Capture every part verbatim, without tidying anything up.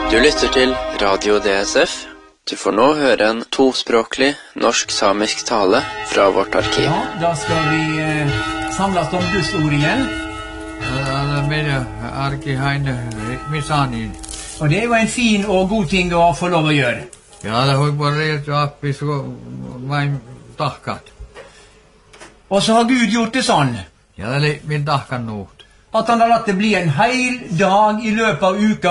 Du lytter til Radio D S F. Du får nå høre en tospråklig norsk-samisk tale fra vårt arkiv. Ja, da skal vi eh, samles om Guds ord igjen. Og det er jo en fin og god ting å få lov å gjøre. Ja, det har bare et oppi så veien takket. Og så har Gud gjort det sånn. Ja, det er litt min takket nå. At han har latt det bli en heil dag i løpet av uka.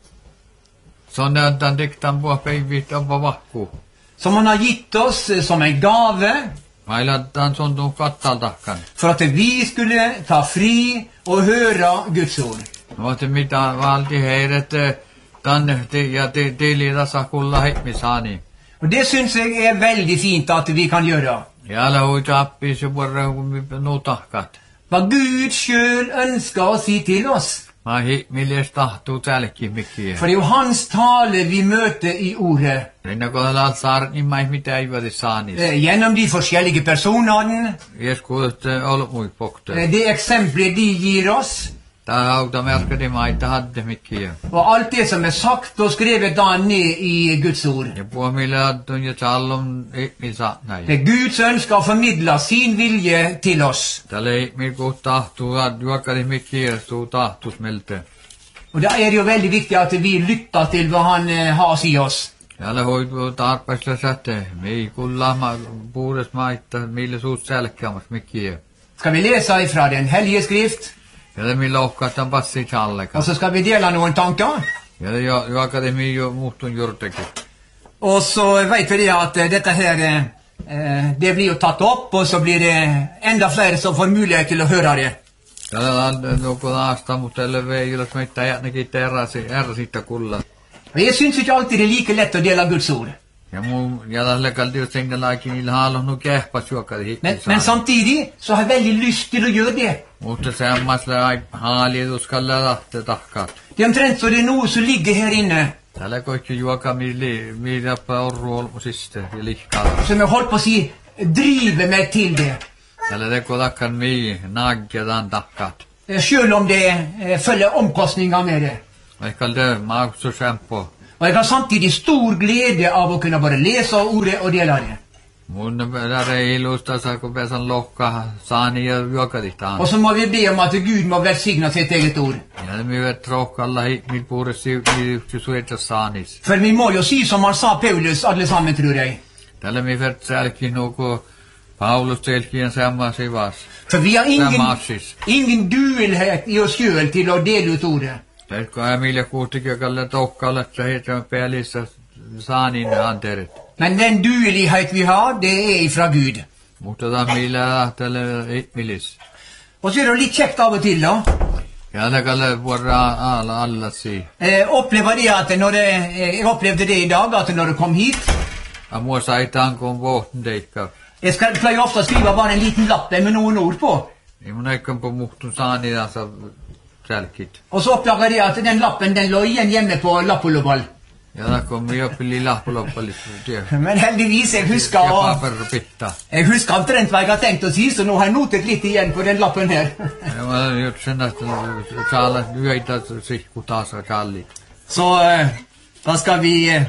Sånn at han dikter han på beivit av vakko. Som han har gitt oss som en gave. Eller at han sånn de fattar takkan. For at vi skulle ta fri og høre Guds ord. Nå til mitt var alltid her et dan ja det det leder seg kulla hit med sani. Og det synes jeg er veldig fint at vi kan gjøre. Ja, det har jo oppi så bare nå takkat. Hva Gud selv ønsker å si til oss. Ma hit mi lesta tu tälki mikki. For det er jo hans tale vi møter i ordet. Rinna kohdalla saar ni mai mitä ei vadi saanis. Eh, gjennom de forskjellige personene. Jeskut ollut mui pokte. Eh, det eksempler de gir oss. Tää auta merkade mai ta hadde mikki. Og alt det som er sagt og skrevet da ned i Guds ord. Ja puomilla tun ja tallum mi sa nei. Det er Gud som ønsker å formidle sin vilje til oss. Tälle mi gut tahtu ad juokari mikki stu tahtus melte. Og da er det jo veldig viktig at vi lytter til hva han eh, har å si oss. Ja det hoitu tarpeesta sätte. Mi kulla ma puudes maitta mille suut selkeamas mikki. Skal vi lese ifra den hellige skrift? Ja det mi lohkatan passi challeka. Og så skal vi dele noen tanker. Ja det juokari mi jo muhtun jurteki. Og så vet vi det at eh, dette her eh, det blir jo tatt opp, og så blir det enda flere som får mulighet til å høre det. Tällä on joku aasta, mutta ellei veijulas meitä ainakin teräsi, ärsitta kulla. Og jeg synes ikke alltid det er like lett å dele Guds ord. Ja mun, ja tällä kalti just sen laikin niillä halunnut kähpas juokari hittiin. Men, men samtidig så har jeg veldig lyst til å gjøre det. Mutta semmoiselle haaliuskalle lähtee tahkaat. Det er omtrent så det er noe som ligger her inne. Tällä koikki juoka mili, miidappa orru olmusiste ja lihkaa. Som jeg holdt på å si, driver meg til det. Tällä teko takkan mii, naggetaan tahkaat. Eh, Selv om det eh, følger omkostninger med det. Ehkä det maaksu sempo. Og jeg har samtidig stor glede av å kunne bare lese ordet og dele det. Mun där ei ilusta saa kun pesan lohka saani ja juokadihtaan. Og så må vi be om at Gud må velsigne sitt eget ord. Ja mi vet rohkalla mil puuresi yhti sueta saanis. For vi må jo si som han sa Paulus alle sammen, tror jeg. Tällä mi vet sälki nuku Paulus selkien samma sivas. For vi har ingen, Samasis. ingen duelhet i oss selv til å dele ut ordet. Tätkö Emilia kuutikin kalle tokkalle se heitä pelissä saanin anteret. Men den duelighet vi har, det er ifra Gud. Mutta ta millä tälle milis. Og så er det litt kjekt av og til, da. Ja det kalle våra alla alla si. Eh, opplever det at når det, eh, jeg opplevde det i dag, at når du kom hit, Ja mua saitaan kun vuotten deikka. jeg skal, pleier ofte å skrive bare en liten lapp med noen ord på. Ei mun eikä på muhtun saani dansa sälkit. Og så oppdager jeg at den lappen, den lå igjen hjemme på Lappolobal. Ja da kom vi upp i lilla poloppalissa det. Men heldigvis, jeg husker, Ja og, paperpitta. jeg husker omtrent hva jeg har tenkt å si, så nå har jeg notet litt igjen på den lappen her. Ja mä olen just sen että saala yöitä sikku taas kallit. Så eh, da skal vi eh,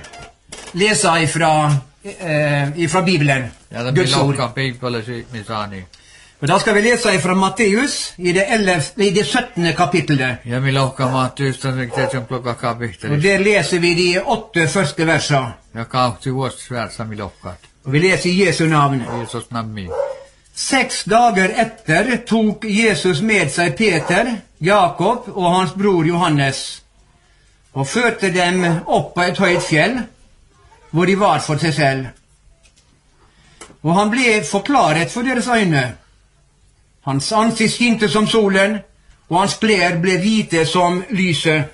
lese ifra, eh, ifra Bibelen, Ja det Guds blir ord. lokka piipalle mi saani. Og da skal vi lese ifra Matteus i det, ellevte, i det syttende kapittelet. Ja mi lokka maattyystän teksen plukka kapihtelis. Og der leser vi de åtte første verser. Ja kauhti vuosisvärsa mi lokkaat. Og vi leser i Jesu navn. Jeesus nammi. Seks dager etter tok Jesus med seg Peter, Jakob og hans bror Johannes, og førte dem opp på et høyt fjell, hvor de var for seg selv. Og han ble forklaret for deres øyne. Hans ansikt skinte som solen, og hans klær ble hvite som lyset.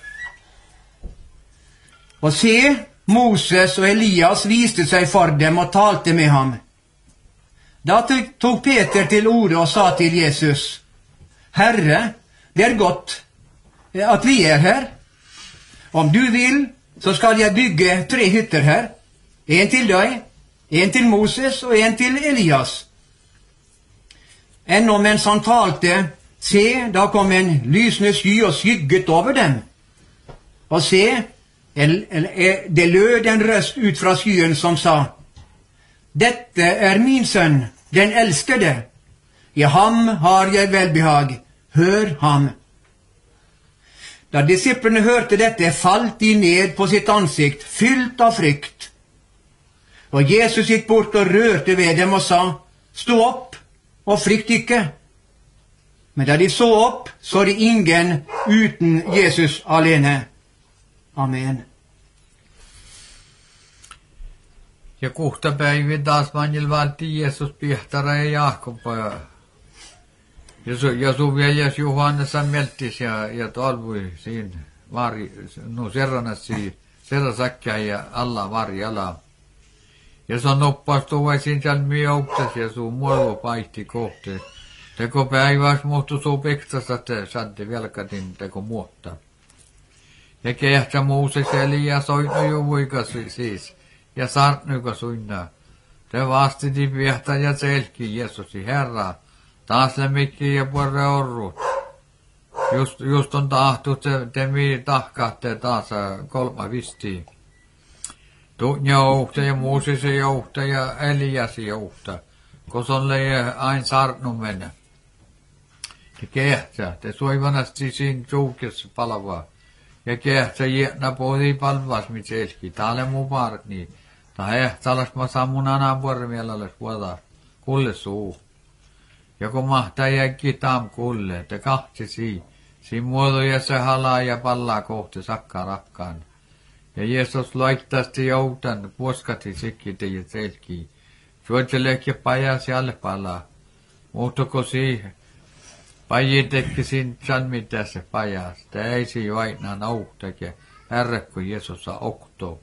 Og se, Moses og Elias viste seg for dem og talte med ham. Da tok Peter til orde og sa til Jesus, Herre, det er godt at vi er her. Om du vil, så skal jeg bygge tre hytter her. En til deg, en til Moses og en til Elias. Ennå mens han talte, se, da kom en lysende sky og skygget over dem. Og se, Det lød en røst ut fra skyen som sa, dette er min sønn, den elskede. I ham har jeg velbehag. Hør ham. Da disiplene hørte dette, falt de ned på sitt ansikt, fylt av frykt. Og Jesus gikk bort og rørte ved dem og sa, stå opp og frykt ikke. Men da de så opp, så de ingen uten Jesus alene. Amen. Ja kohta päivin taas manjil valti Jeesus Pihtara ja Jaakob. Ja su, ja su veljes Johannes meltis ja, ja tolvui siinä vari, no serranassi, serrasakkia ja alla vari ala. Ja se on oppastuva siinä siellä miauktas ja su muovo paihti kohti. Teko päiväs muuttu suu peksasta, että saatte velkatin teko muotta. Ja kehtsä Mooseseli ja soitnu juvuikas siis. Ja sartnuka suinna. Te vastiti piehtä ja selki Jeesusi Herra. Taas lemmikki ja puolre orrut. Just, just on tahtu, te, te mi tahkaatte taas kolma vistiin. Tuutja jouhta ja Moosesi jouhta ja Eliasi jouhta. Kos on leie ain sartnu mennä. Ja kehtsä, te soivanasti siinä suukessa palavaa. Ja kehtsä jäänä pohtii palvas mit selki. Täällä muu paart niin. Ta ehtalas ma sammun anaan vuorimielalle vuotaa kulle suu. Ja kun mahtaa jäkki taam kulle, te kahti sii. Siin muodoja se halaa ja pallaa kohti sakkaa rakkaan. Ja Jeesus laittasti joutan, puoskati sikki teijä selkii. Suotselekki pajas jalle palaa. Muuttuko siihen? Pajitekki siin sanmi tässä pajas. Te ei sii vainaa nauhtake. Herrekko Jeesus oktoo.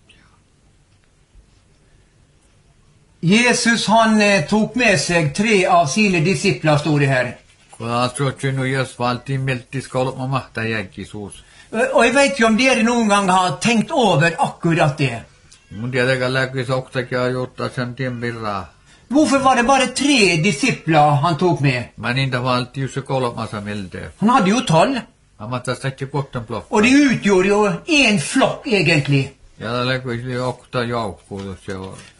Jesus han eh, tog med sig tre av sina disciplar, stod det här. Kun astroitsin nu jos valtiin meltis kolma mahtaa jäkisuus. Och jag vet ju om det någon gång har tänkt över akkurat det. Mun tietenkään läkis oktakia juttaa sen tien pirraa. Varför var det bara tre disciplar han tog med? Mä niitä valtiin just se kolmasa miltee. Han hade ju tolv. Mä tästä ekki pottenplokka. Och det utgjorde ju en flock egentligen. Ja läkis li okta joukkuutus se on.